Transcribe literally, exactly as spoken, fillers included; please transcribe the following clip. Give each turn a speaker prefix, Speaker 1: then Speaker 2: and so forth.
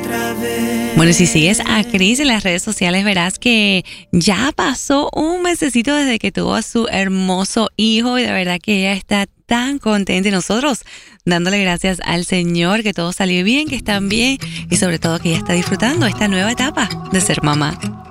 Speaker 1: Bueno, si sigues a Cris en las redes sociales, verás que ya pasó un mesecito desde que tuvo a su hermoso hijo y de verdad que ella está tan contenta y nosotros dándole gracias al Señor que todo salió bien, que están bien y sobre todo que ella está disfrutando esta nueva etapa de ser mamá.